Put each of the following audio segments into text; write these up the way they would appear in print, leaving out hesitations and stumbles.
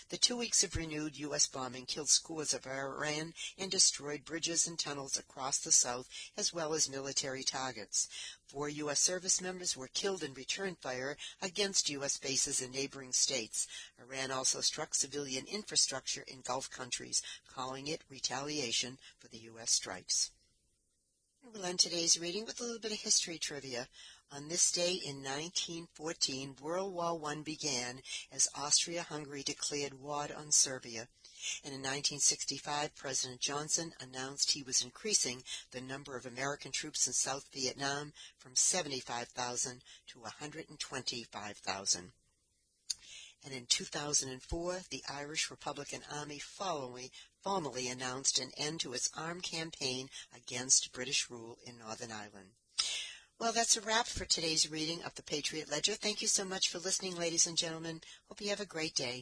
The 2 weeks of renewed U.S. bombing killed scores of Iran and destroyed bridges and tunnels across the south, as well as military targets. 4 U.S. service members were killed in return fire against U.S. bases in neighboring states. Iran also struck civilian infrastructure in Gulf countries, calling it retaliation for the U.S. strikes. We'll end today's reading with a little bit of history trivia. On this day in 1914, World War I began as Austria-Hungary declared war on Serbia. And in 1965, President Johnson announced he was increasing the number of American troops in South Vietnam from 75,000 to 125,000. And in 2004, the Irish Republican Army formally announced an end to its armed campaign against British rule in Northern Ireland. Well, that's a wrap for today's reading of the Patriot Ledger. Thank you so much for listening, ladies and gentlemen. Hope you have a great day.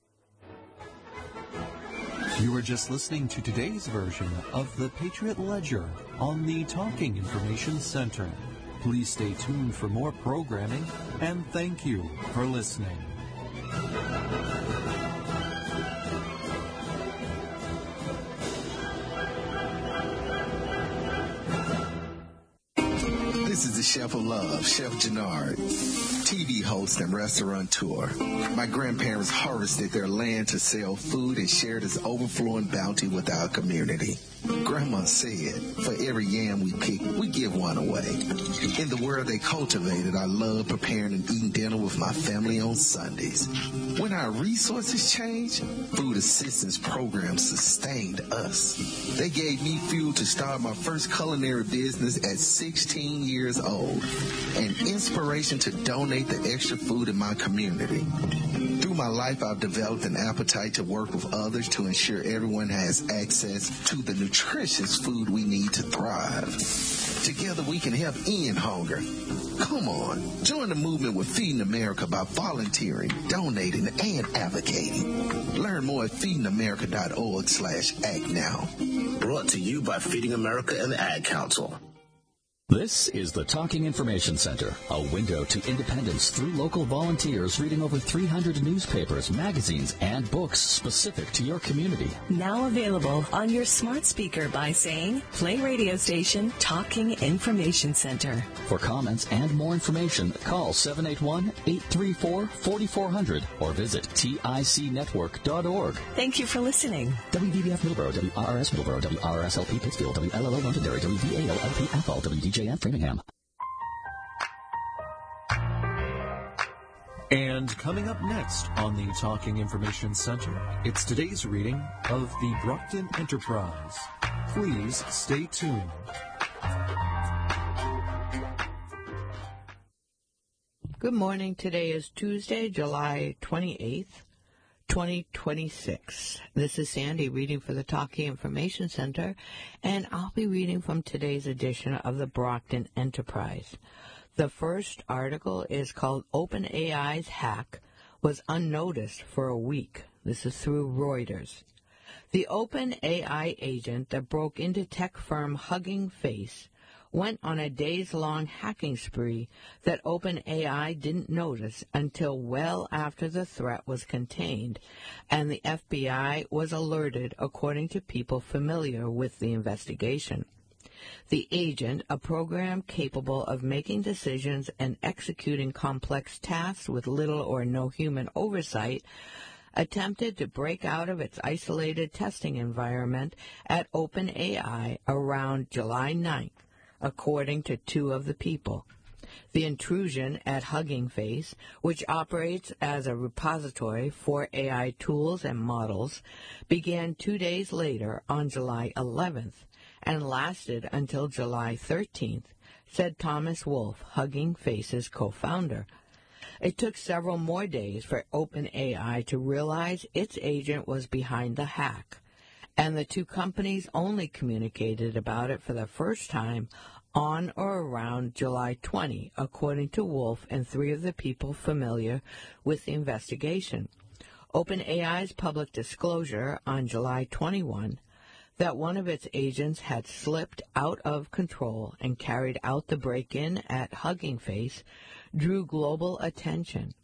You were just listening to today's version of the Patriot Ledger on the Talking Information Center. Please stay tuned for more programming, and thank you for listening. This is the Chef of Love, Chef Gennard, TV host and restaurateur. My grandparents harvested their land to sell food and shared its overflowing bounty with our community. Grandma said, for every yam we pick, we give one away. In the world they cultivated, I love preparing and eating dinner with my family on Sundays. When our resources changed, food assistance programs sustained us. They gave me fuel to start my first culinary business at 16 years old, and inspiration to donate the extra food in my community. Through my life, I've developed an appetite to work with others to ensure everyone has access to the nutritious food we need to thrive. Together we can help end hunger. Come on, join the movement with Feeding America by volunteering, donating, and advocating. Learn more at feedingamerica.org/act now. Brought to you by Feeding America and the Ad Council. This is the Talking Information Center, a window to independence through local volunteers reading over 300 newspapers, magazines, and books specific to your community. Now available on your smart speaker by saying, play radio station Talking Information Center. For comments and more information, call 781-834-4400 or visit ticnetwork.org. Thank you for listening. WDBF Middleborough, WRRS Middleborough, WRSLP Pittsfield, WLLO Londonderry, WVALLP Athol, WDJN Framingham. And coming up next on the Talking Information Center, it's today's reading of the Brockton Enterprise. Please stay tuned. Good morning. Today is Tuesday, July 28th, 2026. This is Sandy reading for the Talking Information Center, and I'll be reading from today's edition of the Brockton Enterprise. The first article is called OpenAI's Hack Was Unnoticed for a Week. This is through Reuters. The OpenAI agent that broke into tech firm Hugging Face went on a days-long hacking spree that OpenAI didn't notice until well after the threat was contained, and the FBI was alerted, according to people familiar with the investigation. The agent, a program capable of making decisions and executing complex tasks with little or no human oversight, attempted to break out of its isolated testing environment at OpenAI around July 9th. According to two of the people. The intrusion at Hugging Face, which operates as a repository for AI tools and models, began 2 days later on July 11th and lasted until July 13th, said Thomas Wolfe, Hugging Face's co-founder. It took several more days for OpenAI to realize its agent was behind the hack, and the two companies only communicated about it for the first time on or around July 20, according to Wolfe and three of the people familiar with the investigation. OpenAI's public disclosure on July 21 that one of its agents had slipped out of control and carried out the break-in at Hugging Face drew global attention.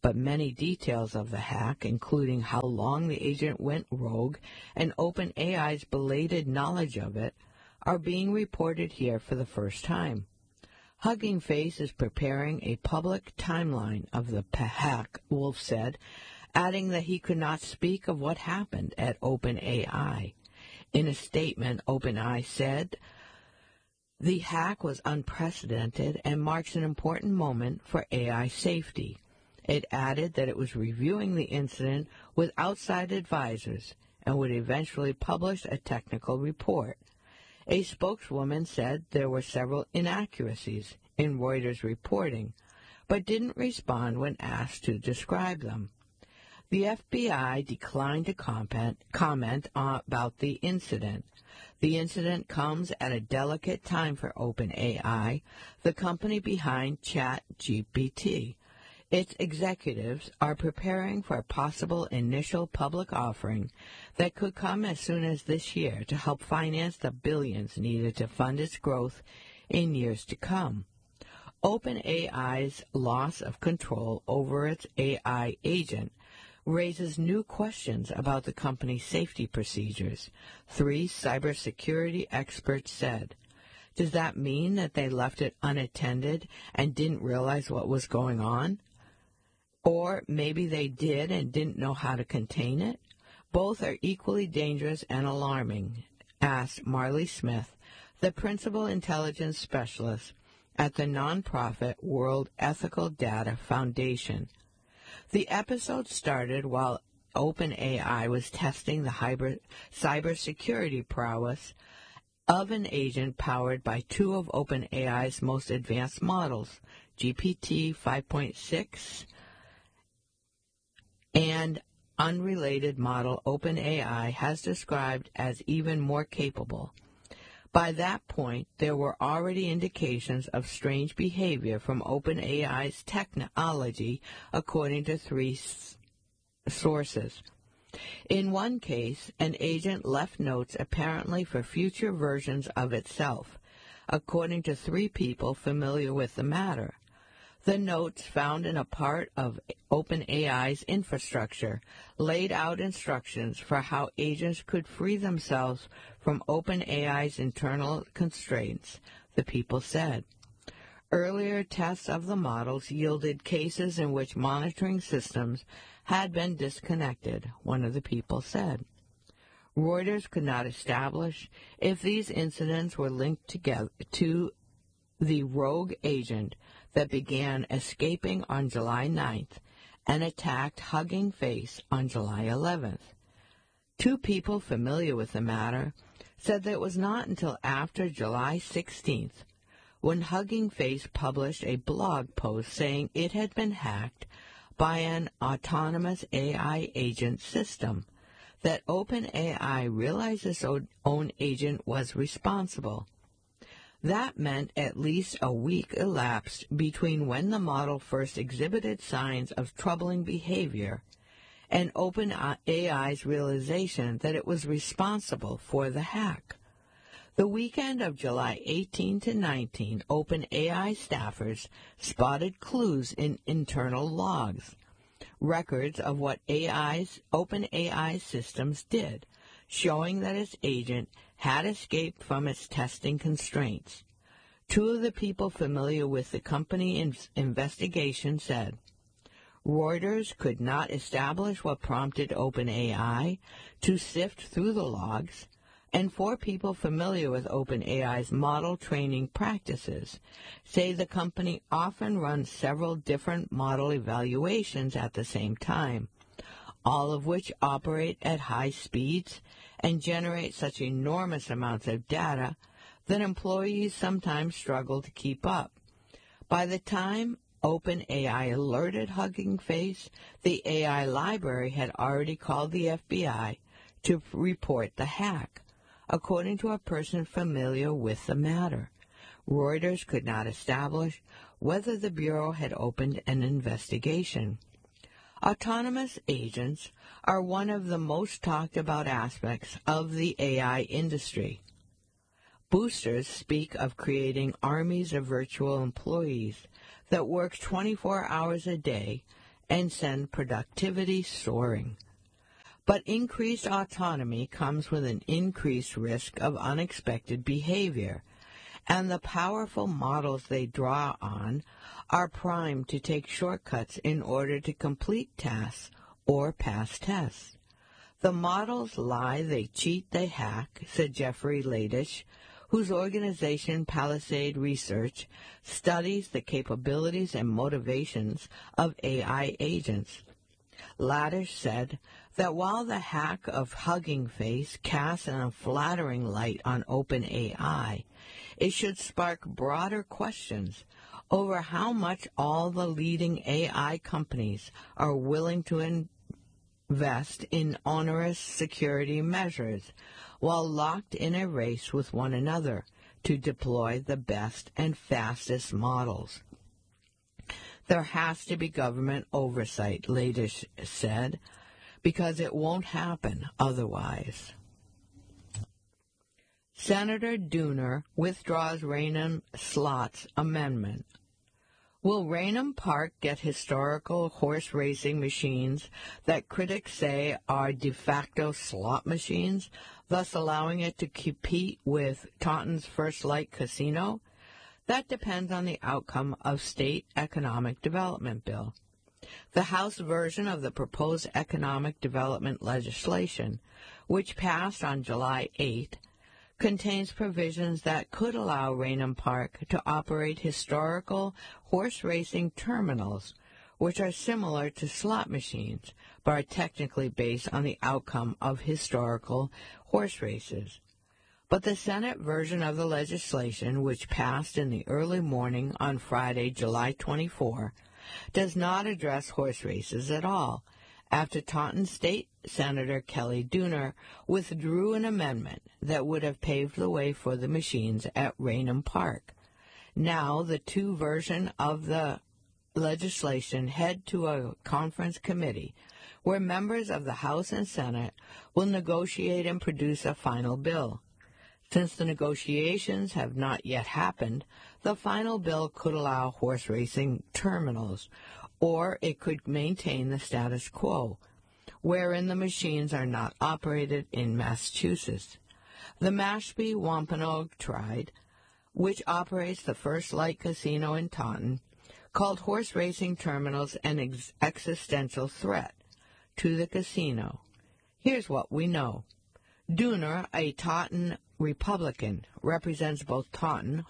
but many details of the hack, including how long the agent went rogue and OpenAI's belated knowledge of it, are being reported here for the first time. Hugging Face is preparing a public timeline of the hack, Wolf said, adding that he could not speak of what happened at OpenAI. In a statement, OpenAI said, "The hack was unprecedented and marks an important moment for AI safety." It added that it was reviewing the incident with outside advisors and would eventually publish a technical report. A spokeswoman said there were several inaccuracies in Reuters' reporting, but didn't respond when asked to describe them. The FBI declined to comment about the incident. The incident comes at a delicate time for OpenAI, the company behind ChatGPT. Its executives are preparing for a possible initial public offering that could come as soon as this year to help finance the billions needed to fund its growth in years to come. OpenAI's loss of control over its AI agent raises new questions about the company's safety procedures, 3 cybersecurity experts said. Does that mean that they left it unattended and didn't realize what was going on? Or maybe they did and didn't know how to contain it? Both are equally dangerous and alarming, asked Marley Smith, the principal intelligence specialist at the nonprofit World Ethical Data Foundation. The episode started while OpenAI was testing the cybersecurity prowess of an agent powered by 2 of OpenAI's most advanced models, GPT 5.6 and unrelated model OpenAI has described as even more capable. By that point, there were already indications of strange behavior from OpenAI's technology, according to 3 sources. In one case, an agent left notes apparently for future versions of itself, according to 3 people familiar with the matter. The notes, found in a part of OpenAI's infrastructure, laid out instructions for how agents could free themselves from OpenAI's internal constraints, the people said. Earlier tests of the models yielded cases in which monitoring systems had been disconnected, one of the people said. Reuters could not establish if these incidents were linked together to the rogue agent that began escaping on July 9th and attacked Hugging Face on July 11th. 2 people familiar with the matter said that it was not until after July 16th when Hugging Face published a blog post saying it had been hacked by an autonomous AI agent system that OpenAI realized its own agent was responsible. That meant at least a week elapsed between when the model first exhibited signs of troubling behavior and OpenAI's realization that it was responsible for the hack. The weekend of July 18 to 19, OpenAI staffers spotted clues in internal logs, records of what OpenAI systems did, showing that its agent had escaped from its testing constraints. 2 of the people familiar with the company investigation said, Reuters could not establish what prompted OpenAI to sift through the logs, and 4 people familiar with OpenAI's model training practices say the company often runs several different model evaluations at the same time, all of which operate at high speeds and generate such enormous amounts of data that employees sometimes struggle to keep up. By the time OpenAI alerted Hugging Face, the AI library had already called the FBI to report the hack, according to a person familiar with the matter. Reuters could not establish whether the Bureau had opened an investigation. Autonomous agents are one of the most talked about aspects of the AI industry. Boosters speak of creating armies of virtual employees that work 24 hours a day and send productivity soaring. But increased autonomy comes with an increased risk of unexpected behavior, and the powerful models they draw on are primed to take shortcuts in order to complete tasks or pass tests. The models lie, they cheat, they hack, said Jeffrey Ladish, whose organization Palisade Research studies the capabilities and motivations of AI agents. Ladish said that while the hack of Hugging Face casts an unflattering light on OpenAI, it should spark broader questions over how much all the leading AI companies are willing to invest in onerous security measures while locked in a race with one another to deploy the best and fastest models. There has to be government oversight, Ladish said, because it won't happen otherwise. Senator Dooner withdraws Raynham Slott's amendment. Will Raynham Park get historical horse racing machines that critics say are de facto slot machines, thus allowing it to compete with Taunton's First Light Casino? That depends on the outcome of state economic development bill. The House version of the proposed economic development legislation, which passed on July 8, contains provisions that could allow Raynham Park to operate historical horse racing terminals, which are similar to slot machines, but are technically based on the outcome of historical horse races. But the Senate version of the legislation, which passed in the early morning on Friday, July 24, does not address horse races at all, after Taunton State Senator Kelly Dooner withdrew an amendment that would have paved the way for the machines at Raynham Park. Now the two version of the legislation head to a conference committee where members of the House and Senate will negotiate and produce a final bill. Since the negotiations have not yet happened, the final bill could allow horse racing terminals, or it could maintain the status quo, wherein the machines are not operated in Massachusetts. The Mashpee Wampanoag Tribe, which operates the First Light Casino in Taunton, called horse racing terminals an existential threat to the casino. Here's what we know. Dooner, a Taunton Republican, represents both Taunton,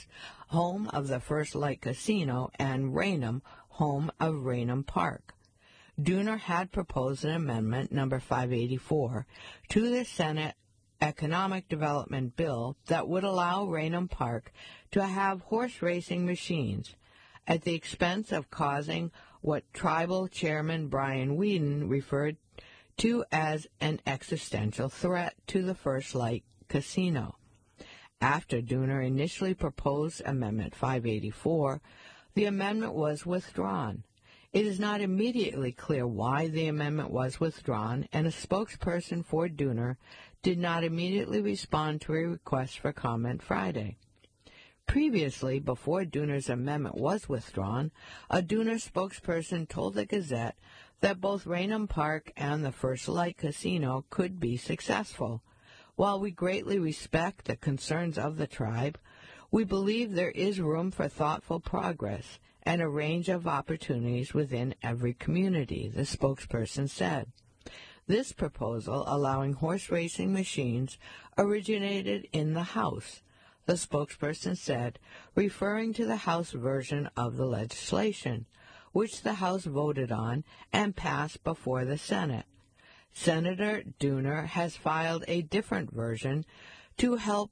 home of the First Light Casino, and Raynham, home of Raynham Park. Dooner had proposed an amendment, number 584, to the Senate Economic Development Bill that would allow Raynham Park to have horse racing machines at the expense of causing what Tribal Chairman Brian Whedon referred to as an existential threat to the First Light Casino. After Dooner initially proposed Amendment 584, the amendment was withdrawn. It is not immediately clear why the amendment was withdrawn, and a spokesperson for Dooner did not immediately respond to a request for comment Friday. Previously, before Dooner's amendment was withdrawn, a Dooner spokesperson told the Gazette that both Raynham Park and the First Light Casino could be successful. While we greatly respect the concerns of the tribe, we believe there is room for thoughtful progress and a range of opportunities within every community, the spokesperson said. This proposal, allowing horse racing machines, originated in the House, the spokesperson said, referring to the House version of the legislation, which the House voted on and passed before the Senate. Senator Dooner has filed a different version to help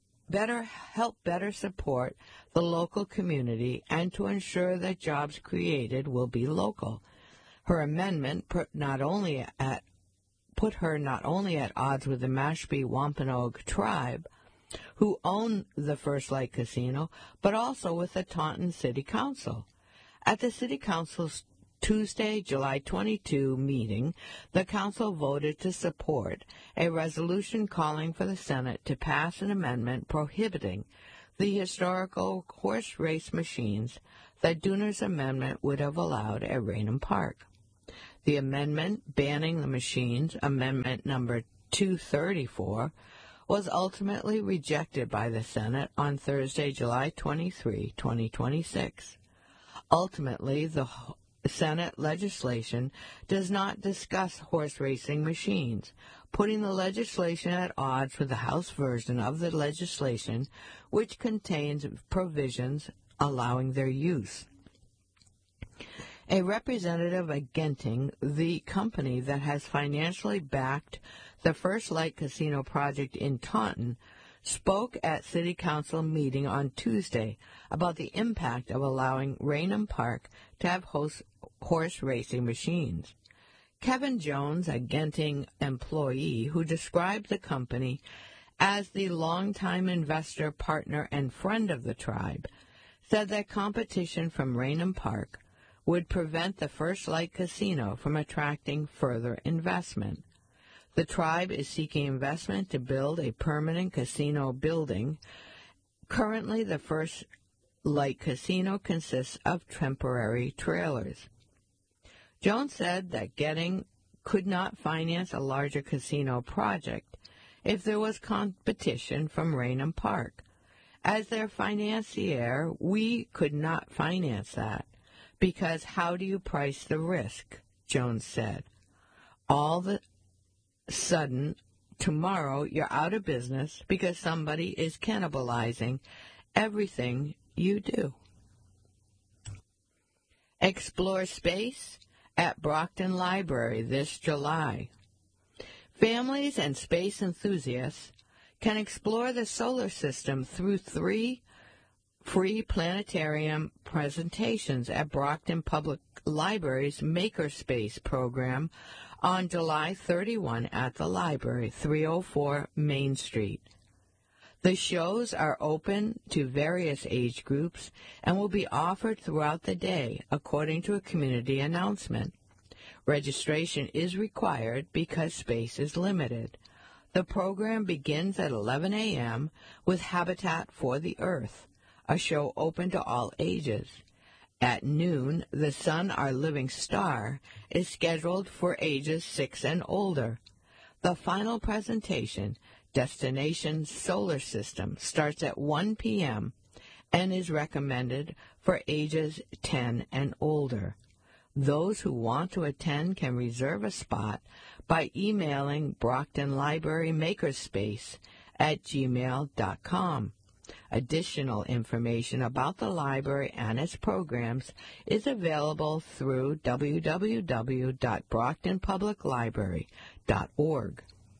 better support the local community and to ensure that jobs created will be local. Her amendment put her not only at odds with the Mashpee Wampanoag Tribe, who own the First Light Casino, but also with the Taunton City Council. At the City Council's Tuesday, July 22 meeting, the Council voted to support a resolution calling for the Senate to pass an amendment prohibiting the historical horse race machines that Dooner's amendment would have allowed at Raynham Park. The amendment banning the machines, Amendment number 234, was ultimately rejected by the Senate on Thursday, July 23, 2026. Ultimately, the Senate legislation does not discuss horse racing machines, putting the legislation at odds with the House version of the legislation, which contains provisions allowing their use. A representative of Genting, the company that has financially backed the First Light Casino project in Taunton, spoke at City Council meeting on Tuesday about the impact of allowing Raynham Park to have horse racing machines. Kevin Jones, a Genting employee who described the company as the longtime investor, partner, and friend of the tribe, said that competition from Raynham Park would prevent the First Light Casino from attracting further investment. The tribe is seeking investment to build a permanent casino building. Currently, the First Light Casino consists of temporary trailers. Jones said that Genting could not finance a larger casino project if there was competition from Raynham Park. As their financier, we could not finance that, because how do you price the risk, Jones said. All the sudden, tomorrow you're out of business because somebody is cannibalizing everything you do. Explore space at Brockton Library this July. Families and space enthusiasts can explore the solar system through 3 free planetarium presentations at Brockton Public Library's Makerspace program on July 31 at the library, 304 Main Street. The shows are open to various age groups and will be offered throughout the day, according to a community announcement. Registration is required because space is limited. The program begins at 11 a.m. with Habitat for the Earth, a show open to all ages. At noon, The Sun, Our Living Star is scheduled for ages 6 and older. The final presentation, Destination Solar System, starts at 1 p.m. and is recommended for ages 10 and older. Those who want to attend can reserve a spot by emailing Brockton Library Makerspace at gmail.com. Additional information about the library and its programs is available through www.brocktonpubliclibrary.org.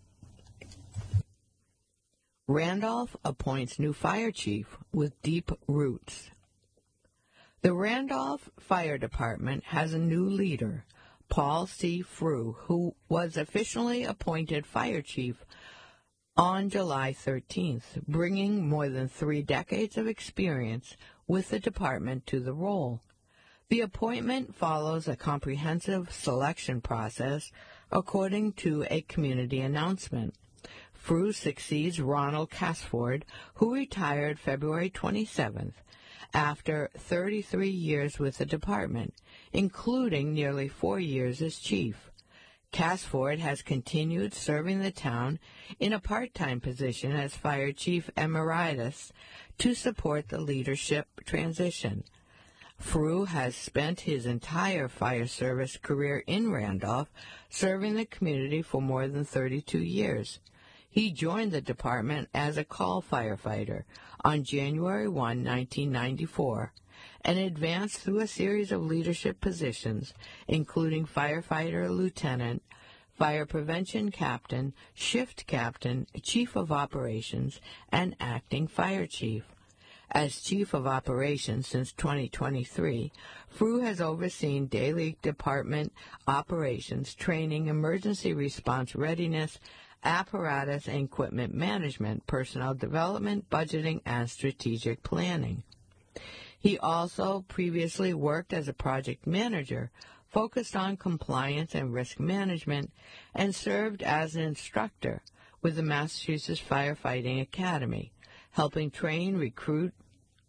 Randolph appoints new fire chief with deep roots. The Randolph Fire Department has a new leader, Paul C. Frew, who was officially appointed fire chief on July 13th, bringing more than 3 decades of experience with the department to the role. The appointment follows a comprehensive selection process, according to a community announcement. Frew succeeds Ronald Casford, who retired February 27th after 33 years with the department, including nearly 4 years as chief. Casford has continued serving the town in a part-time position as Fire Chief Emeritus to support the leadership transition. Frew has spent his entire fire service career in Randolph, serving the community for more than 32 years. He joined the department as a call firefighter on January 1, 1994, and advanced through a series of leadership positions, including firefighter lieutenant, fire prevention captain, shift captain, chief of operations, and acting fire chief. As chief of operations since 2023, Frew has overseen daily department operations, training, emergency response readiness, apparatus and equipment management, personnel development, budgeting, and strategic planning. He also previously worked as a project manager, focused on compliance and risk management, and served as an instructor with the Massachusetts Firefighting Academy, helping train, recruit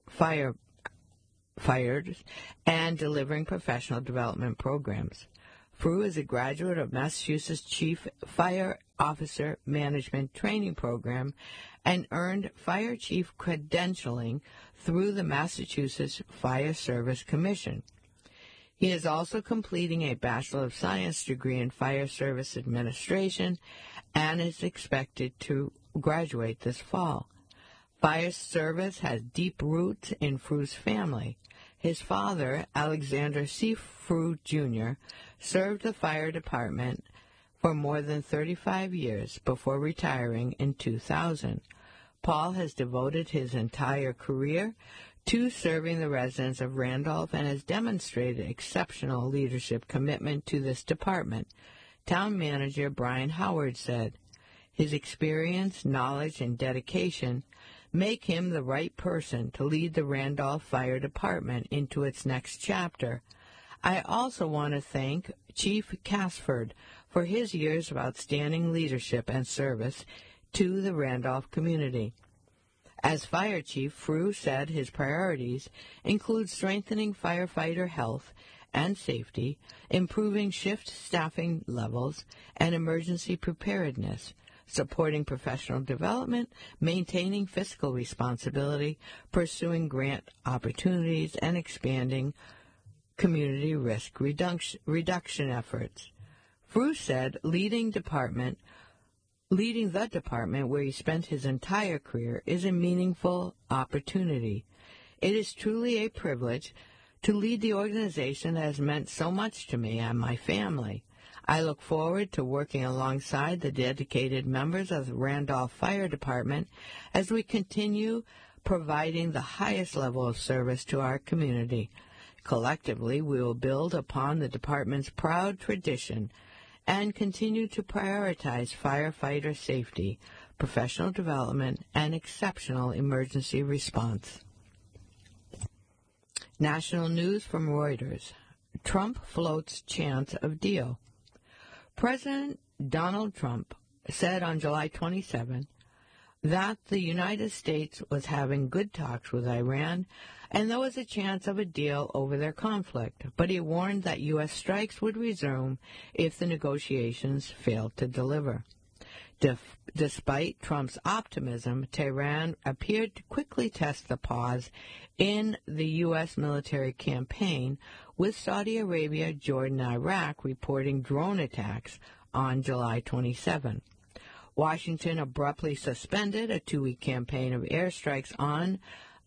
firefighters, and delivering professional development programs. Frew is a graduate of Massachusetts Chief Fire Officer Management Training Program and earned fire chief credentialing through the Massachusetts Fire Service Commission. He is also completing a Bachelor of Science degree in Fire Service Administration and is expected to graduate this fall. Fire service has deep roots in Frew's family. His father, Alexander C. Frew, Jr., served the fire department for more than 35 years before retiring in 2000. Paul has devoted his entire career to serving the residents of Randolph and has demonstrated exceptional leadership commitment to this department. Town Manager Brian Howard said, "His experience, knowledge, and dedication make him the right person to lead the Randolph Fire Department into its next chapter. I also want to thank Chief Casford for his years of outstanding leadership and service to the Randolph community." As fire chief, Frew said his priorities include strengthening firefighter health and safety, improving shift staffing levels, and emergency preparedness, supporting professional development, maintaining fiscal responsibility, pursuing grant opportunities, and expanding community risk reduction efforts. Frew said leading the department where he spent his entire career is a meaningful opportunity. It is truly a privilege to lead the organization that has meant so much to me and my family. I look forward to working alongside the dedicated members of the Randolph Fire Department as we continue providing the highest level of service to our community. Collectively, we will build upon the department's proud tradition and continue to prioritize firefighter safety, professional development, and exceptional emergency response. National news from Reuters. Trump floats chance of deal. President Donald Trump said on July 27 that the United States was having good talks with Iran and there was a chance of a deal over their conflict, but he warned that U.S. strikes would resume if the negotiations failed to deliver. Despite Trump's optimism, Tehran appeared to quickly test the pause in the U.S. military campaign, with Saudi Arabia, Jordan, and Iraq reporting drone attacks on July 27. Washington abruptly suspended a 2-week campaign of airstrikes on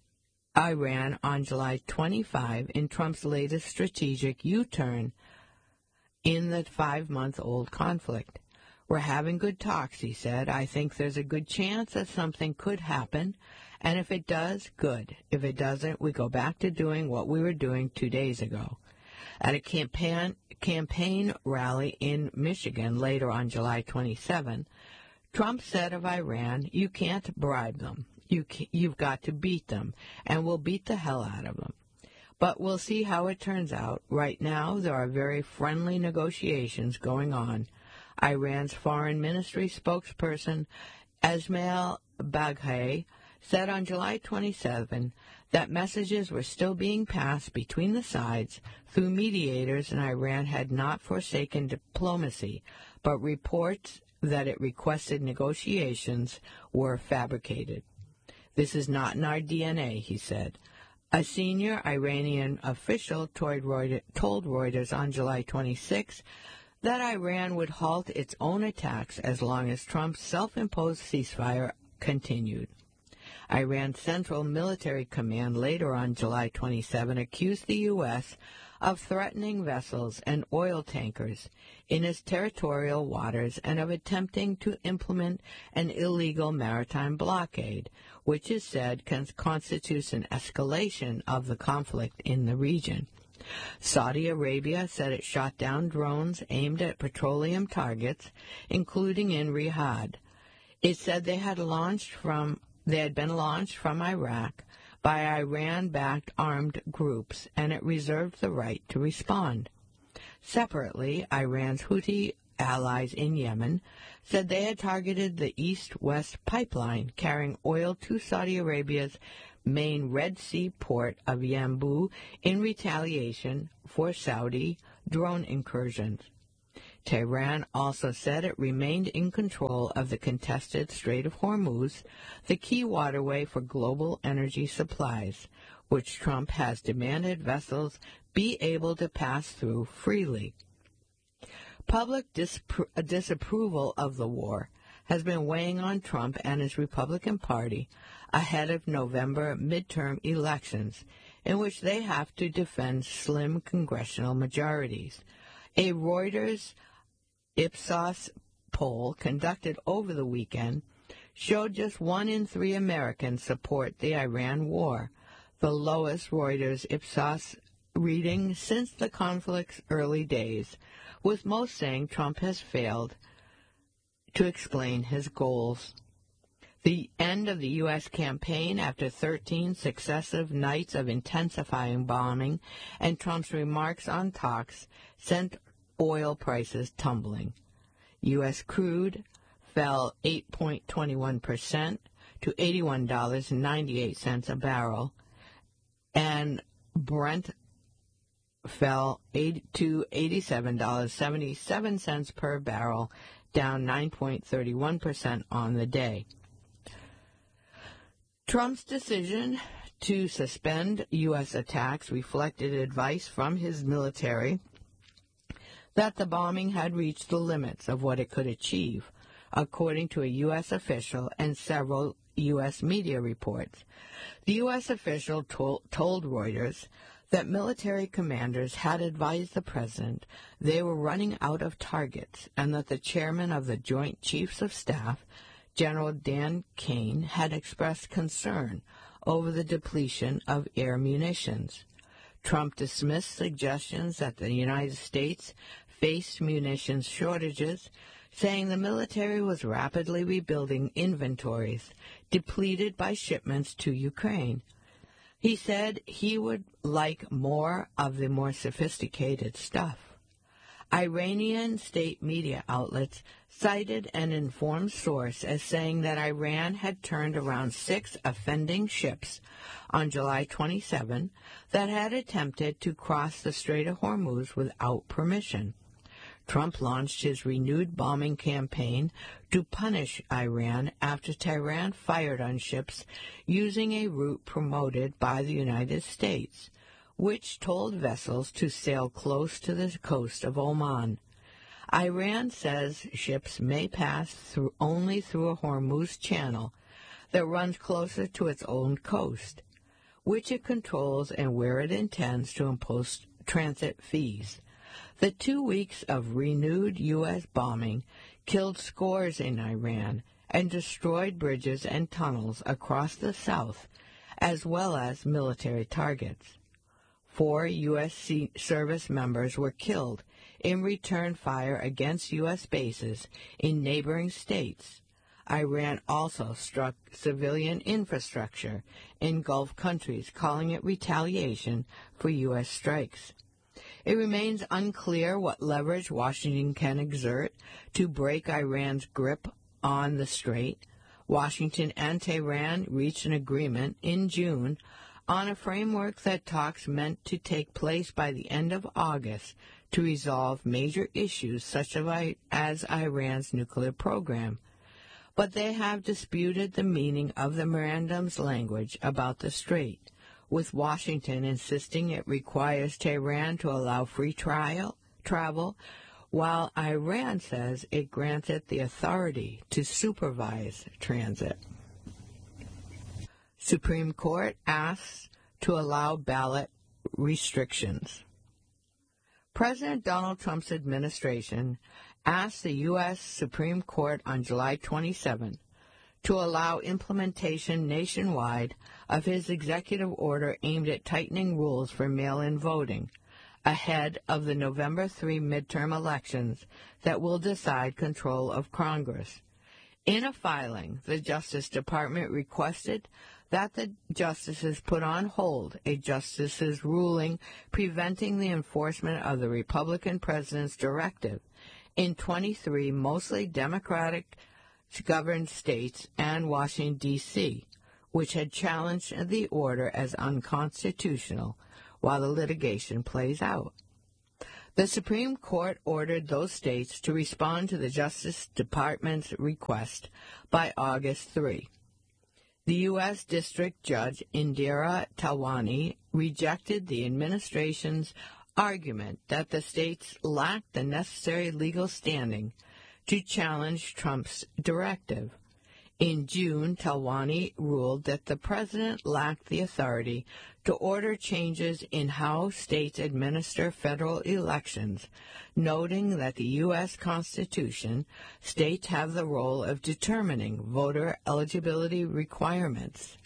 Iran on July 25 in Trump's latest strategic U-turn in the 5-month-old conflict. "We're having good talks," he said. "I think there's a good chance that something could happen, and if it does, good. If it doesn't, we go back to doing what we were doing 2 days ago." At a campaign rally in Michigan later on July 27, Trump said of Iran, "You can't bribe them. You've got to beat them, and we'll beat the hell out of them. But we'll see how it turns out. Right now, there are very friendly negotiations going on." Iran's foreign ministry spokesperson Esmail Baghaei said on July 27 that messages were still being passed between the sides through mediators, and Iran had not forsaken diplomacy, but reports that it requested negotiations were fabricated. "This is not in our DNA," he said. A senior Iranian official told Reuters on July 26 that Iran would halt its own attacks as long as Trump's self-imposed ceasefire continued. Iran's Central Military Command later on July 27 accused the U.S. of threatening vessels and oil tankers in its territorial waters and of attempting to implement an illegal maritime blockade, which is said constitutes an escalation of the conflict in the region. Saudi Arabia said it shot down drones aimed at petroleum targets, including in Riyadh. It said they had been launched from Iraq by Iran-backed armed groups, and it reserved the right to respond. Separately, Iran's Houthi allies in Yemen said they had targeted the east-west pipeline carrying oil to Saudi Arabia's main Red Sea port of Yanbu in retaliation for Saudi drone incursions. Tehran also said it remained in control of the contested Strait of Hormuz, the key waterway for global energy supplies, which Trump has demanded vessels be able to pass through freely. Public disapproval of the war has been weighing on Trump and his Republican Party ahead of November midterm elections, in which they have to defend slim congressional majorities. A Reuters Ipsos poll conducted over the weekend showed just 1 in 3 Americans support the Iran war, the lowest Reuters Ipsos reading since the conflict's early days, with most saying Trump has failed to explain his goals. The end of the U.S. campaign after 13 successive nights of intensifying bombing and Trump's remarks on talks sent oil prices tumbling. U.S. crude fell 8.21% to $81.98 a barrel, and Brent fell to $87.77 per barrel, down 9.31% on the day. Trump's decision to suspend U.S. attacks reflected advice from his military that the bombing had reached the limits of what it could achieve, according to a U.S. official and several U.S. media reports. The U.S. official told Reuters that military commanders had advised the president they were running out of targets and that the chairman of the Joint Chiefs of Staff, General Dan Kane, had expressed concern over the depletion of air munitions. Trump dismissed suggestions that the United States faced munitions shortages, saying the military was rapidly rebuilding inventories depleted by shipments to Ukraine. He said he would like more of the more sophisticated stuff. Iranian state media outlets cited an informed source as saying that Iran had turned around 6 offending ships on July 27 that had attempted to cross the Strait of Hormuz without permission. Trump launched his renewed bombing campaign to punish Iran after Tehran fired on ships using a route promoted by the United States, which told vessels to sail close to the coast of Oman. Iran says ships may pass only through a Hormuz channel that runs closer to its own coast, which it controls and where it intends to impose transit fees. The 2 weeks of renewed U.S. bombing killed scores in Iran and destroyed bridges and tunnels across the south, as well as military targets. 4 U.S. service members were killed in return fire against U.S. bases in neighboring states. Iran also struck civilian infrastructure in Gulf countries, calling it retaliation for U.S. strikes. It remains unclear what leverage Washington can exert to break Iran's grip on the strait. Washington and Tehran reached an agreement in June on a framework that talks meant to take place by the end of August to resolve major issues such as Iran's nuclear program. But they have disputed the meaning of the memorandum's language about the strait, with Washington insisting it requires Tehran to allow free travel, while Iran says it grants it the authority to supervise transit. Supreme Court asks to allow ballot restrictions. President Donald Trump's administration asked the U.S. Supreme Court on July 27 to allow implementation nationwide of his executive order aimed at tightening rules for mail-in voting ahead of the November 3 midterm elections that will decide control of Congress. In a filing, the Justice Department requested that the justices put on hold a justice's ruling preventing the enforcement of the Republican president's directive in 23 mostly Democratic-governed states and Washington, D.C., which had challenged the order as unconstitutional while the litigation plays out. The Supreme Court ordered those states to respond to the Justice Department's request by August 3. The U.S. District Judge Indira Talwani rejected the administration's argument that the states lacked the necessary legal standing to challenge Trump's directive. In June, Talwani ruled that the president lacked the authority to order changes in how states administer federal elections, noting that the U.S. Constitution, states have the role of determining voter eligibility requirements.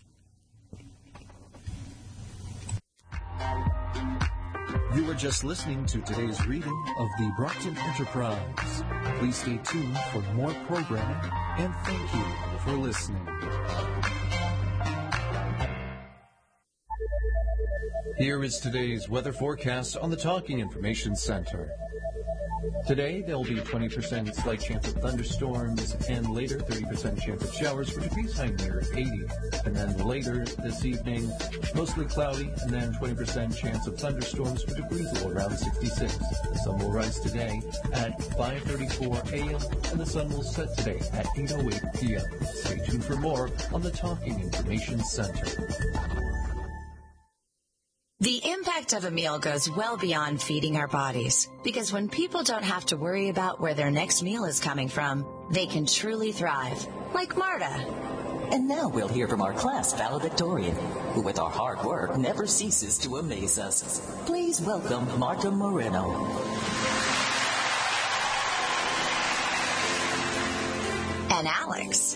You were just listening to today's reading of the Brockton Enterprise. Please stay tuned for more programming, and thank you for listening. Here is today's weather forecast on the Talking Information Center. Today, there will be 20% slight chance of thunderstorms, and later 30% chance of showers for degrees high near 80. And then later this evening, mostly cloudy, and then 20% chance of thunderstorms for degrees low around 66. The sun will rise today at 5:34 a.m., and the sun will set today at 8:08 p.m. Stay tuned for more on the Talking Information Center. The impact of a meal goes well beyond feeding our bodies, because when people don't have to worry about where their next meal is coming from, they can truly thrive, like Marta. And now we'll hear from our class valedictorian, who with our hard work never ceases to amaze us. Please welcome Marta Moreno. And Alex.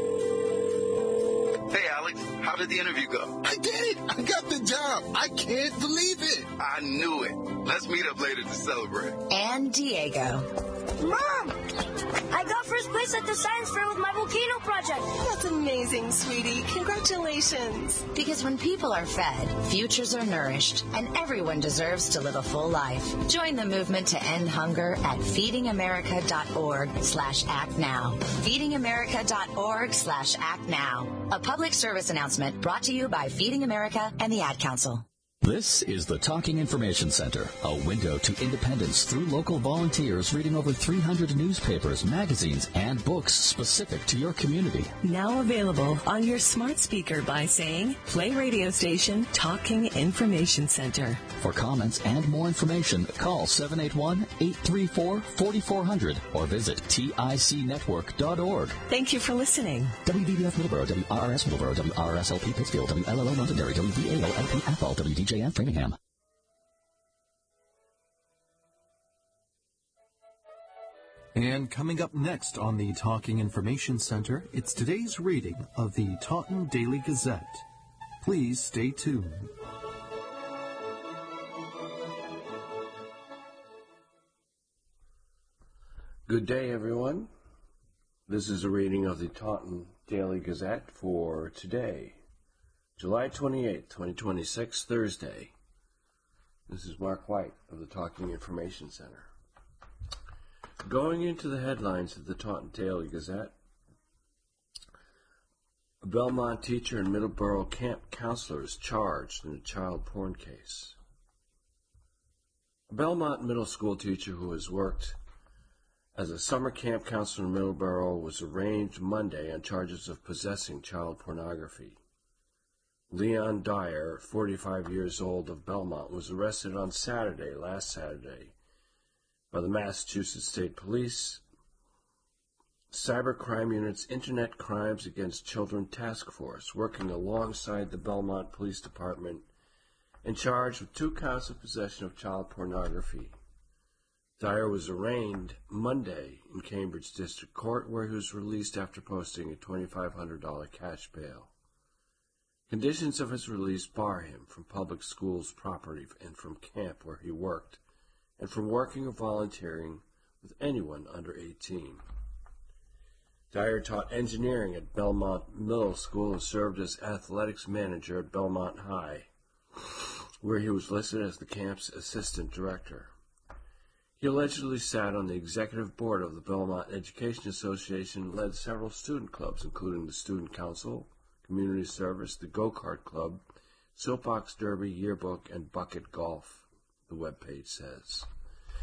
Hey, Alex, how did the interview go? I did it! I got the job! I can't believe it! I knew it. Let's meet up later to celebrate. And Diego. Mom! I got first place at the science fair with my volcano project. That's amazing, sweetie. Congratulations. Because when people are fed, futures are nourished, and everyone deserves to live a full life. Join the movement to end hunger at feedingamerica.org/actnow. feedingamerica.org/actnow. A public service announcement brought to you by Feeding America and the Ad Council. This is the Talking Information Center, a window to independence through local volunteers reading over 300 newspapers, magazines, and books specific to your community. Now available on your smart speaker by saying, play radio station Talking Information Center. For comments and more information, call 781-834-4400 or visit ticnetwork.org. Thank you for listening. WDBF Middleborough, WRRS Middleborough, WRSLP Pittsfield, WLLO Londonderry, WBALLP Athol, WDJF Framingham. And coming up next on the Talking Information Center, it's today's reading of the Taunton Daily Gazette. Please stay tuned. Good day, everyone. This is a reading of the Taunton Daily Gazette for today, July 28, 2026, Thursday. This is Mark White of the Talking Information Center. Going into the headlines of the Taunton Daily Gazette, a Belmont teacher and Middleborough camp counselor is charged in a child porn case. A Belmont middle school teacher who has worked as a summer camp counselor in Middleborough was arraigned Monday on charges of possessing child pornography. Leon Dyer, 45 years old, of Belmont, was arrested on last Saturday, by the Massachusetts State Police Cybercrime Unit's Internet Crimes Against Children Task Force, working alongside the Belmont Police Department, and charged with 2 counts of possession of child pornography. Dyer was arraigned Monday in Cambridge District Court, where he was released after posting a $2,500 cash bail. Conditions of his release bar him from public schools property and from camp where he worked, and from working or volunteering with anyone under 18. Dyer taught engineering at Belmont Middle School and served as athletics manager at Belmont High, where he was listed as the camp's assistant director. He allegedly sat on the executive board of the Belmont Education Association and led several student clubs, including the Student Council, Community Service, the Go-Kart Club, Soapbox Derby, Yearbook, and Bucket Golf, the webpage says.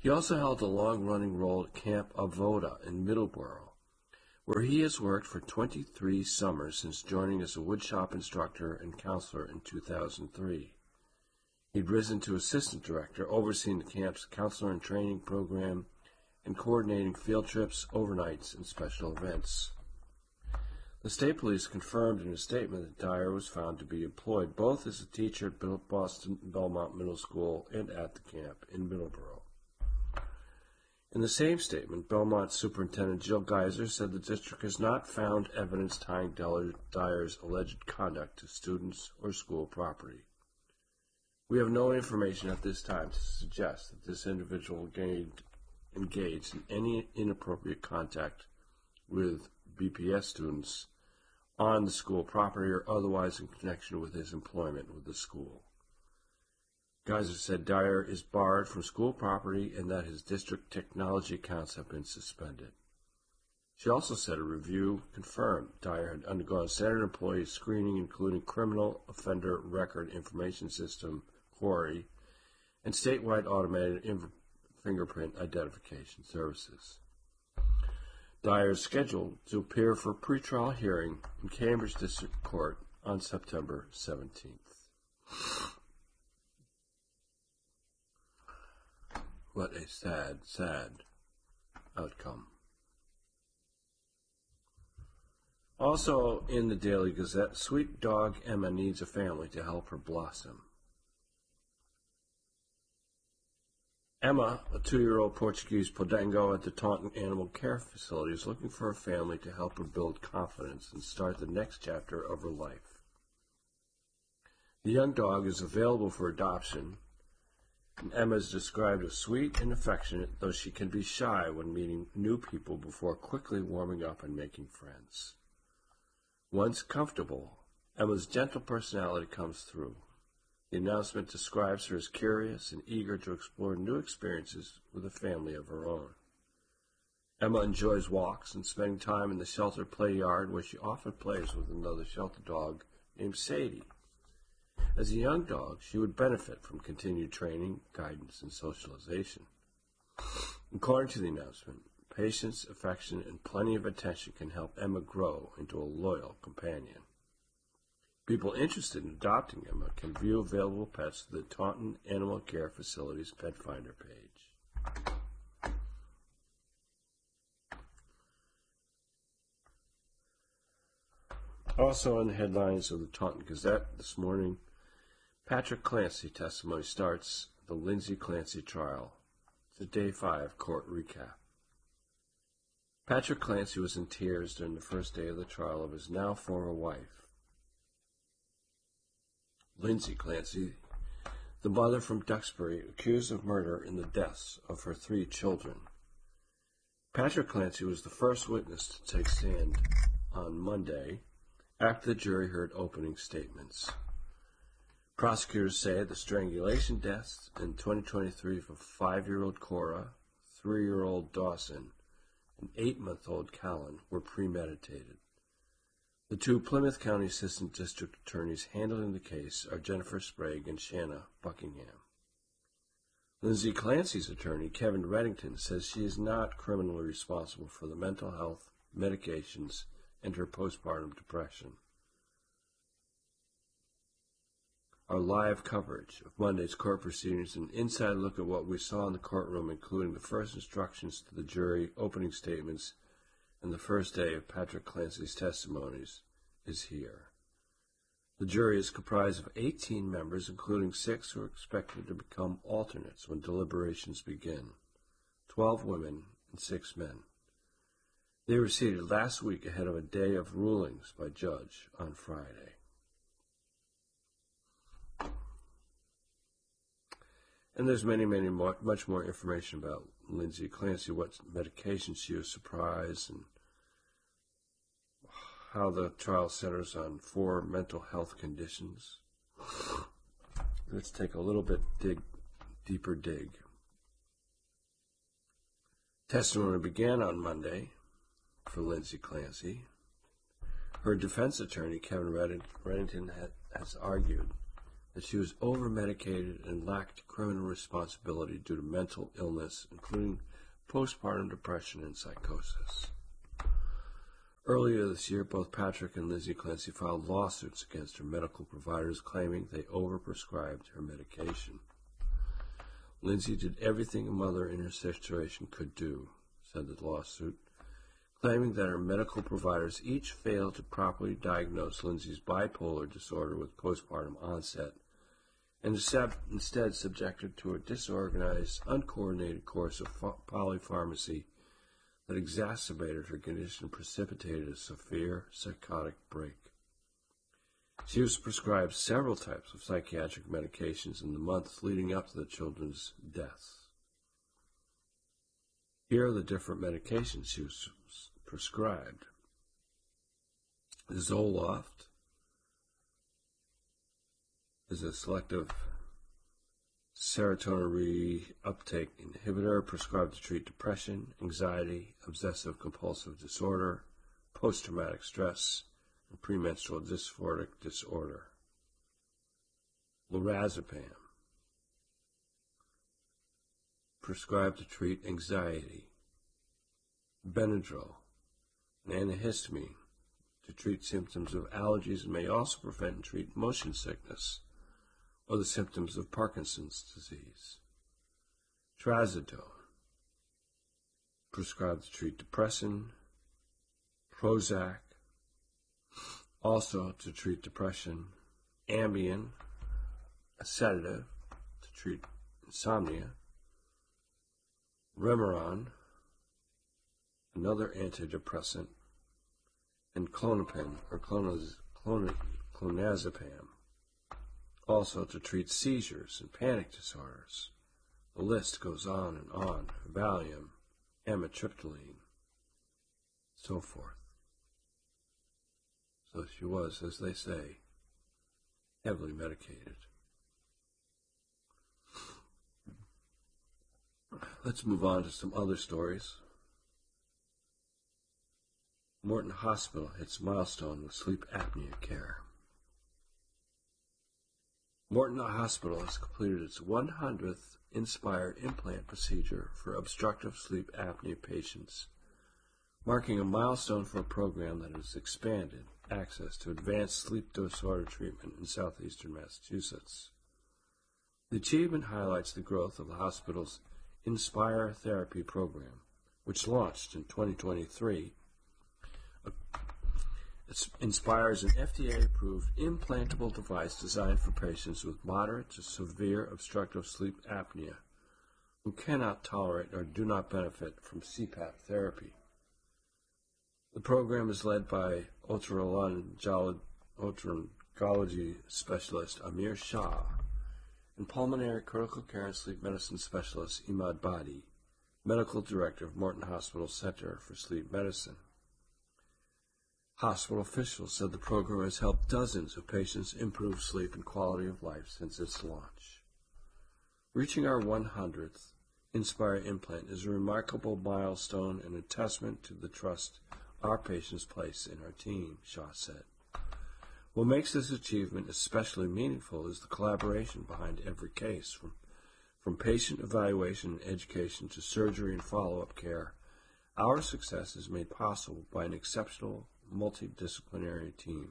He also held a long-running role at Camp Avoda in Middleborough, where he has worked for 23 summers since joining as a woodshop instructor and counselor in 2003. He'd risen to assistant director, overseeing the camp's counselor and training program and coordinating field trips, overnights, and special events. The state police confirmed in a statement that Dyer was found to be employed both as a teacher at Boston Belmont Middle School and at the camp in Middleborough. In the same statement, Belmont Superintendent Jill Geiser said the district has not found evidence tying Dyer's alleged conduct to students or school property. We have no information at this time to suggest that this individual engaged in any inappropriate contact with BPS students on the school property or otherwise in connection with his employment with the school. Geiser said Dyer is barred from school property and that his district technology accounts have been suspended. She also said a review confirmed Dyer had undergone standard employee screening, including Criminal Offender Record Information System, QUARI, and statewide automated fingerprint identification services. Dyer is scheduled to appear for a pretrial hearing in Cambridge District Court on September 17th. What a sad, sad outcome. Also in the Daily Gazette, sweet dog Emma needs a family to help her blossom. Emma, a 2-year-old Portuguese Podengo at the Taunton Animal Care Facility, is looking for a family to help her build confidence and start the next chapter of her life. The young dog is available for adoption, and Emma is described as sweet and affectionate, though she can be shy when meeting new people before quickly warming up and making friends. Once comfortable, Emma's gentle personality comes through. The announcement describes her as curious and eager to explore new experiences with a family of her own. Emma enjoys walks and spending time in the shelter play yard, where she often plays with another shelter dog named Sadie. As a young dog, she would benefit from continued training, guidance, and socialization. According to the announcement, patience, affection, and plenty of attention can help Emma grow into a loyal companion. People interested in adopting Emma can view available pets through the Taunton Animal Care Facility's Pet Finder page. Also in the headlines of the Taunton Gazette this morning, Patrick Clancy testimony starts the Lindsay Clancy trial. It's a Day 5 court recap. Patrick Clancy was in tears during the first day of the trial of his now former wife, Lindsay Clancy, the mother from Duxbury, accused of murder in the deaths of her 3 children. Patrick Clancy was the first witness to take stand on Monday after the jury heard opening statements. Prosecutors say the strangulation deaths in 2023 of 5-year-old Cora, 3-year-old Dawson, and 8-month-old Callan were premeditated. The 2 Plymouth County Assistant District Attorneys handling the case are Jennifer Sprague and Shanna Buckingham. Lindsay Clancy's attorney, Kevin Reddington, says she is not criminally responsible for the mental health, medications, and her postpartum depression. Our live coverage of Monday's court proceedings and an inside look at what we saw in the courtroom, including the first instructions to the jury, opening statements, and the first day of Patrick Clancy's testimonies, is here. The jury is comprised of 18 members, including 6 who are expected to become alternates when deliberations begin, 12 women and 6 men. They were seated last week ahead of a day of rulings by judge on Friday. And there's much more information about Lindsay Clancy, what medications she was surprised, and how the trial centers on 4 mental health conditions. Let's take a little bit deeper dig. Testimony began on Monday for Lindsay Clancy. Her defense attorney, Kevin Reddington, has argued that she was over-medicated and lacked criminal responsibility due to mental illness, including postpartum depression and psychosis. Earlier this year, both Patrick and Lindsay Clancy filed lawsuits against her medical providers, claiming they overprescribed her medication. Lindsay did everything a mother in her situation could do, said the lawsuit, claiming that her medical providers each failed to properly diagnose Lindsay's bipolar disorder with postpartum onset, and instead subjected to a disorganized, uncoordinated course of polypharmacy that exacerbated her condition and precipitated a severe psychotic break. She was prescribed several types of psychiatric medications in the months leading up to the children's deaths. Here are the different medications she was prescribed. Zoloft is a selective serotonin reuptake inhibitor prescribed to treat depression, anxiety, obsessive-compulsive disorder, post-traumatic stress, and premenstrual dysphoric disorder. Lorazepam, prescribed to treat anxiety. Benadryl, an antihistamine, to treat symptoms of allergies and may also prevent and treat motion sickness or the symptoms of Parkinson's disease. Trazodone, prescribed to treat depression. Prozac, also to treat depression. Ambien, a sedative to treat insomnia. Remeron, another antidepressant, and Klonopin, or clonazepam, also to treat seizures and panic disorders. The list goes on and on. Valium, amitriptyline, so forth. So she was, as they say, heavily medicated. Let's move on to some other stories. Morton Hospital hits milestone with sleep apnea care. Morton Hospital has completed its 100th Inspire implant procedure for obstructive sleep apnea patients, marking a milestone for a program that has expanded access to advanced sleep disorder treatment in southeastern Massachusetts. The achievement highlights the growth of the hospital's Inspire Therapy program, which launched in 2023. Inspire is an FDA-approved implantable device designed for patients with moderate to severe obstructive sleep apnea who cannot tolerate or do not benefit from CPAP therapy. The program is led by otolaryngology specialist Amir Shah and pulmonary critical care and sleep medicine specialist Imad Badi, medical director of Morton Hospital Center for Sleep Medicine. Hospital officials said the program has helped dozens of patients improve sleep and quality of life since its launch. Reaching our 100th Inspire implant is a remarkable milestone and a testament to the trust our patients place in our team, Shah said. What makes this achievement especially meaningful is the collaboration behind every case, from patient evaluation and education to surgery and follow-up care. Our success is made possible by an exceptional multidisciplinary team.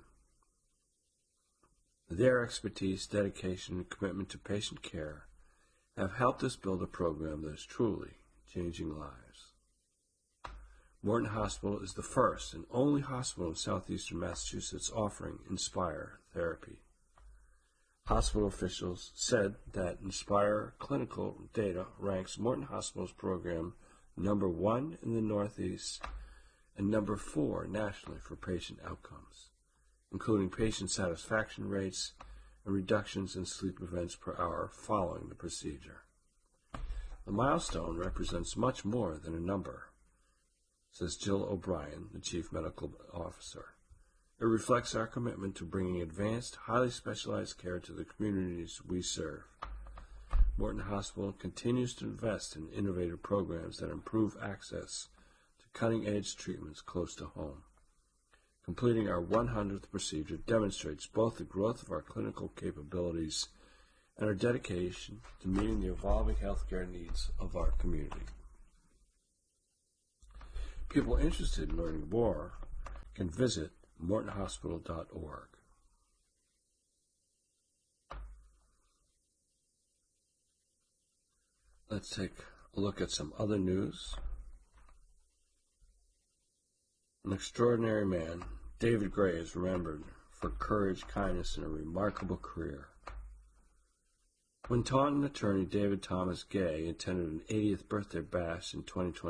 Their expertise, dedication, and commitment to patient care have helped us build a program that is truly changing lives. Morton Hospital is the first and only hospital in southeastern Massachusetts offering Inspire therapy. Hospital officials said that Inspire clinical data ranks Morton Hospital's program number 1 in the Northeast and number 4 nationally for patient outcomes, including patient satisfaction rates and reductions in sleep events per hour following the procedure. The milestone represents much more than a number, says Jill O'Brien, the Chief Medical Officer. It reflects our commitment to bringing advanced, highly specialized care to the communities we serve. Morton Hospital continues to invest in innovative programs that improve access to cutting-edge treatments close to home. Completing our 100th procedure demonstrates both the growth of our clinical capabilities and our dedication to meeting the evolving healthcare needs of our community. People interested in learning more can visit mortonhospital.org. Let's take a look at some other news. An extraordinary man, David Gray, is remembered for courage, kindness, and a remarkable career. When Taunton attorney David Thomas Gay attended an 80th birthday bash in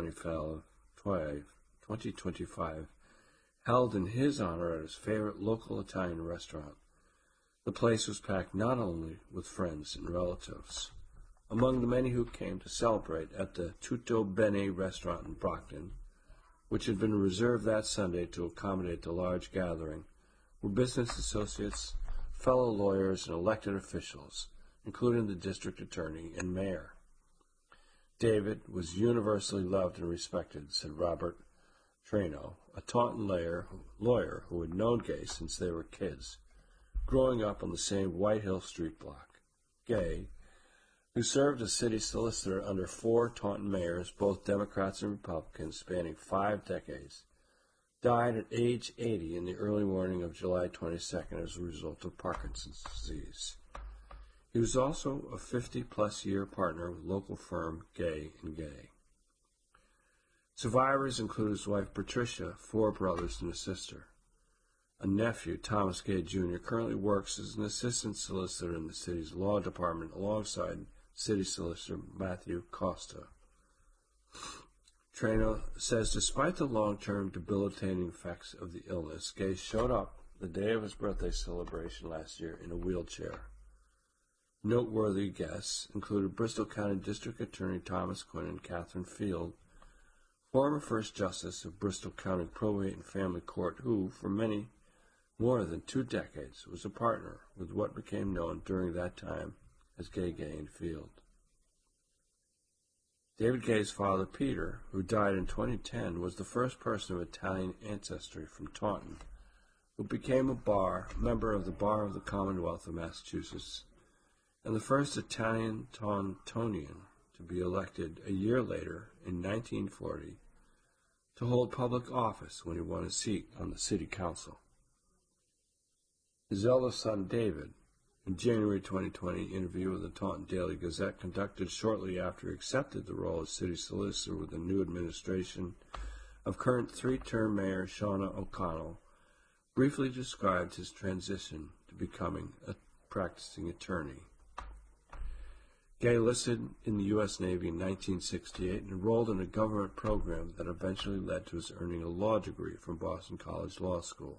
2025, held in his honor at his favorite local Italian restaurant, the place was packed not only with friends and relatives. Among the many who came to celebrate at the Tutto Bene restaurant in Brockton, which had been reserved that Sunday to accommodate the large gathering, were business associates, fellow lawyers, and elected officials, including the district attorney and mayor. David was universally loved and respected, said Robert Trano, a Taunton lawyer who had known Gay since they were kids, growing up on the same White Hill Street block. Gay, who served as city solicitor under 4 Taunton mayors, both Democrats and Republicans, spanning 5 decades, died at age 80 in the early morning of July 22nd as a result of Parkinson's disease. He was also a 50-plus year partner with local firm Gay & Gay. Survivors include his wife Patricia, 4 brothers and a sister. A nephew, Thomas Gay Jr., currently works as an assistant solicitor in the city's law department alongside City Solicitor Matthew Costa. Trano says despite the long-term debilitating effects of the illness, Gay showed up the day of his birthday celebration last year in a wheelchair. Noteworthy guests included Bristol County District Attorney Thomas Quinn and Catherine Field, former First Justice of Bristol County Probate and Family Court, who, for more than 2 decades, was a partner with what became known during that time as Gay and Field. David Gay's father, Peter, who died in 2010, was the first person of Italian ancestry from Taunton, who became a member of the Bar of the Commonwealth of Massachusetts, and the first Italian Tauntonian to be elected a year later, in 1940, to hold public office when he won a seat on the city council. His eldest son, David, in January 2020, interview with the Taunton Daily Gazette conducted shortly after he accepted the role as city solicitor with the new administration of current 3-term Mayor Shauna O'Connell, briefly described his transition to becoming a practicing attorney. Gay enlisted in the U.S. Navy in 1968 and enrolled in a government program that eventually led to his earning a law degree from Boston College Law School.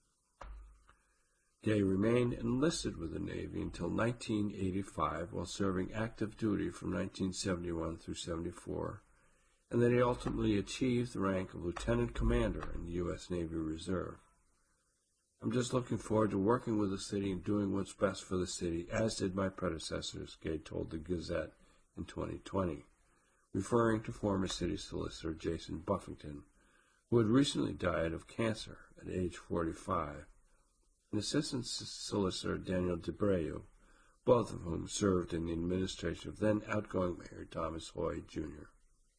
Gay remained enlisted with the Navy until 1985 while serving active duty from 1971 through 74, and then he ultimately achieved the rank of Lieutenant Commander in the U.S. Navy Reserve. I'm just looking forward to working with the city and doing what's best for the city, as did my predecessors, Gay told the Gazette in 2020, referring to former city solicitor Jason Buffington, who had recently died of cancer at age 45, and Assistant Solicitor Daniel DeBreu, both of whom served in the administration of then outgoing Mayor Thomas Hoy, Jr.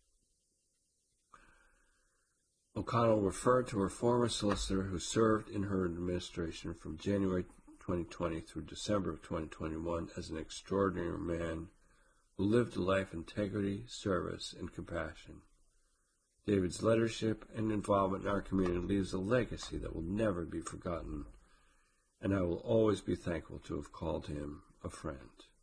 O'Connell referred to her former solicitor who served in her administration from January 2020 through December of 2021 as an extraordinary man who lived a life of integrity, service, and compassion. David's leadership and involvement in our community leaves a legacy that will never be forgotten, and I will always be thankful to have called him a friend.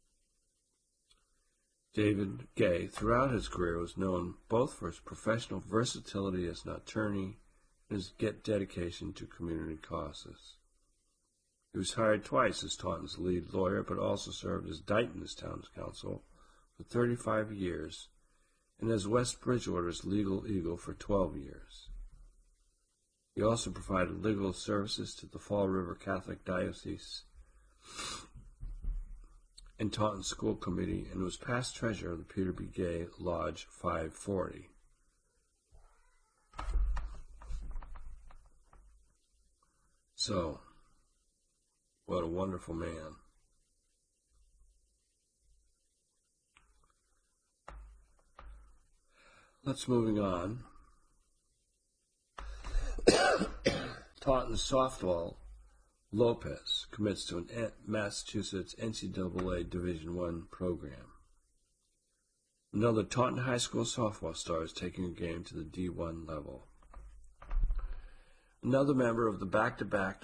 David Gay, throughout his career, was known both for his professional versatility as an attorney and his dedication to community causes. He was hired twice as Taunton's lead lawyer, but also served as Dighton's town council for 35 years and as West Bridgewater's legal eagle for 12 years. He also provided legal services to the Fall River Catholic Diocese and Taunton School Committee, and was past treasurer of the Peter B. Gay Lodge 540. So, what a wonderful man. Let's moving on. Taunton softball, Lopez commits to an Massachusetts NCAA Division I program. Another Taunton High School softball star is taking a game to the D1 level. Another member of the back-to-back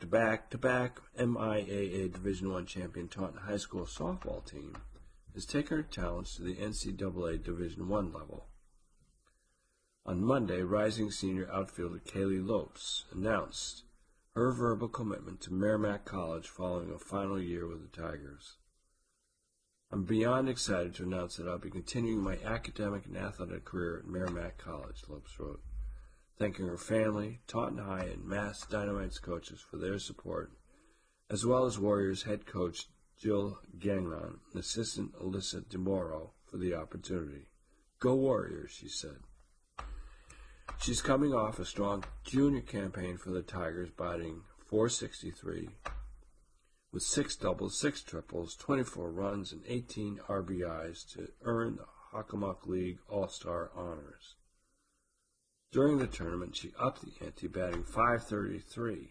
MIAA Division I champion Taunton High School softball team is taking her talents to the NCAA Division I level. On Monday, rising senior outfielder Kaylee Lopes announced her verbal commitment to Merrimack College following a final year with the Tigers. I'm beyond excited to announce that I'll be continuing my academic and athletic career at Merrimack College, Lopes wrote, thanking her family, Taunton High, and Mass Dynamite's coaches for their support, as well as Warriors head coach Jill Gagnon and assistant Alyssa DeMoro for the opportunity. Go Warriors, she said. She's coming off a strong junior campaign for the Tigers, batting .463 with 6 doubles, 6 triples, 24 runs, and 18 RBIs to earn the Hockomock League All-Star honors. During the tournament, she upped the ante, batting .533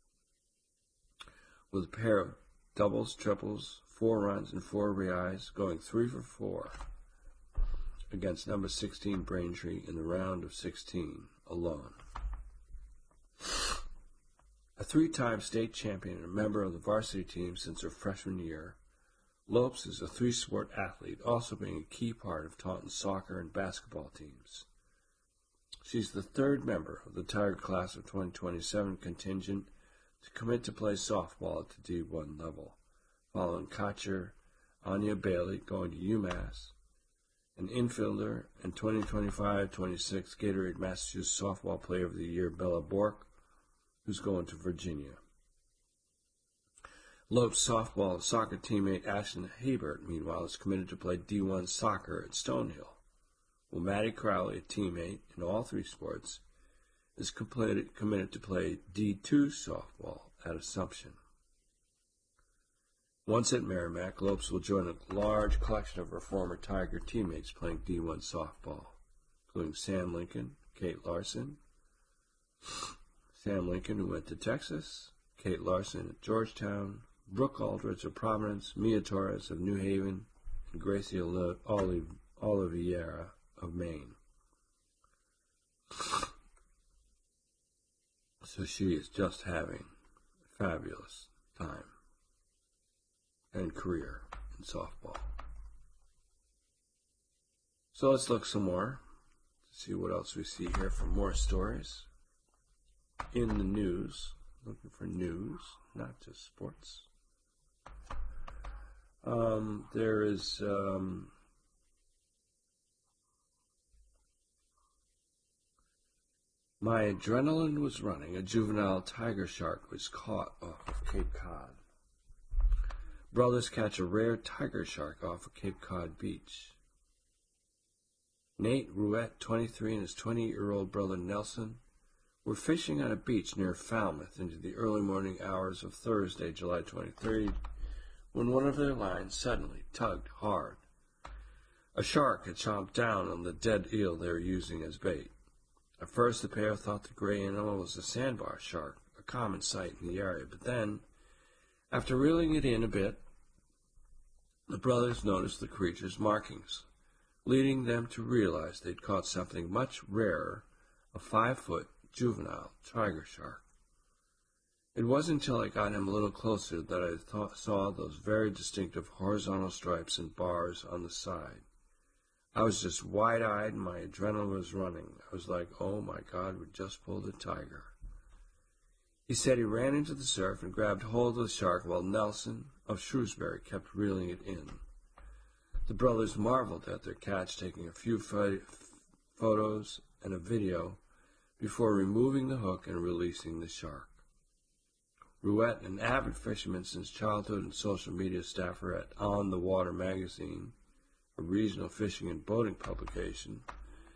with a pair of doubles, triples, 4 runs, and 4 RBIs, going 3 for 4. Against number 16 Braintree in the round of 16 alone. A 3-time state champion and a member of the varsity team since her freshman year, Lopes is a 3-sport athlete, also being a key part of Taunton's soccer and basketball teams. She's the 3rd member of the Tiger class of 2027 contingent to commit to play softball at the D1 level, following catcher Anya Bailey going to UMass, an infielder and 2025-26 Gatorade Massachusetts Softball Player of the Year Bella Bork, who's going to Virginia. Lopes' soccer teammate Ashton Hebert, meanwhile, is committed to play D1 soccer at Stonehill, while Maddie Crowley, a teammate in all 3 sports, is committed to play D2 softball at Assumption. Once at Merrimack, Lopes will join a large collection of her former Tiger teammates playing D1 softball, including Sam Lincoln, Kate Larson, Sam Lincoln, who went to Texas, Kate Larson at Georgetown, Brooke Aldridge of Providence, Mia Torres of New Haven, and Gracie Oliveira of Maine. So she is just having a fabulous time and career in softball. So let's look some more to see what else we see here for more stories in the news. Looking for news, not just sports. There is my adrenaline was running. A juvenile tiger shark was caught off of Cape Cod. Brothers catch a rare tiger shark off of Cape Cod beach. Nate Rouette, 23, and his 20-year-old brother Nelson were fishing on a beach near Falmouth into the early morning hours of Thursday, July 23rd, when one of their lines suddenly tugged hard. A shark had chomped down on the dead eel they were using as bait. At first, the pair thought the gray animal was a sandbar shark, a common sight in the area, but then, after reeling it in a bit, the brothers noticed the creature's markings, leading them to realize they'd caught something much rarer, a 5-foot juvenile tiger shark. It wasn't until I got him a little closer that I saw those very distinctive horizontal stripes and bars on the side. I was just wide-eyed and my adrenaline was running. I was like, oh my God, we just pulled a tiger. He said he ran into the surf and grabbed hold of the shark while Nelson of Shrewsbury kept reeling it in. The brothers marveled at their catch, taking a few photos and a video before removing the hook and releasing the shark. Rouette, an avid fisherman since childhood and social media staffer at On the Water magazine, a regional fishing and boating publication,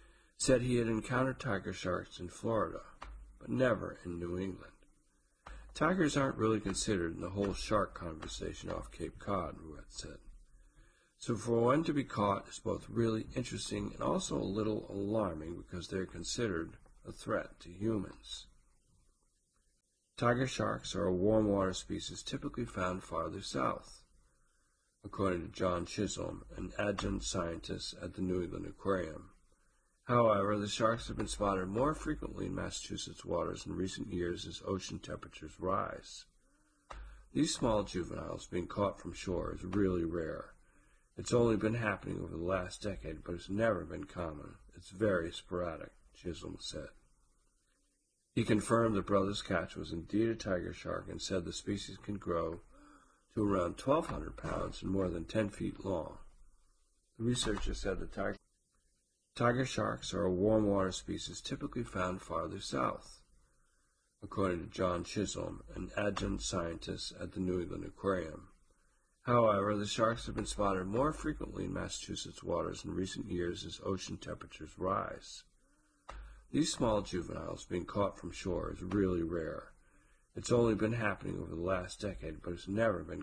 said he had encountered tiger sharks in Florida, but never in New England. Tigers aren't really considered in the whole shark conversation off Cape Cod, Ruette said. So for one to be caught is both really interesting and also a little alarming because they're considered a threat to humans. Tiger sharks are a warm water species typically found farther south, according to John Chisholm, an adjunct scientist at the New England Aquarium. However, the sharks have been spotted more frequently in Massachusetts waters in recent years as ocean temperatures rise. These small juveniles being caught from shore is really rare. It's only been happening over the last decade, but it's never been common. It's very sporadic, Chisholm said. He confirmed the brothers' catch was indeed a tiger shark and said the species can grow to around 1,200 pounds and more than 10 feet long. The researcher said the tiger sharks are a warm water species typically found farther south, according to John Chisholm, an adjunct scientist at the New England Aquarium. However, the sharks have been spotted more frequently in Massachusetts waters in recent years as ocean temperatures rise. These small juveniles being caught from shore is really rare. It's only been happening over the last decade, but it's never been